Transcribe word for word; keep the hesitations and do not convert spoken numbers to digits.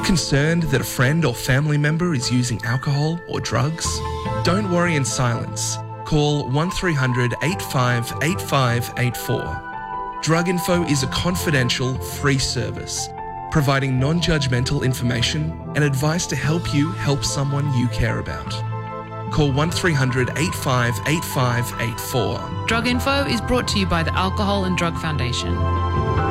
concerned that a friend or family member is using alcohol or drugs? Don't worry in silence. Call one three hundred eight five eight five eight four. Drug Info is a confidential, free service, providing non-judgmental information and advice to help you help someone you care about. Call one three hundred eight five eight five eight four. Drug Info is brought to you by the Alcohol and Drug Foundation.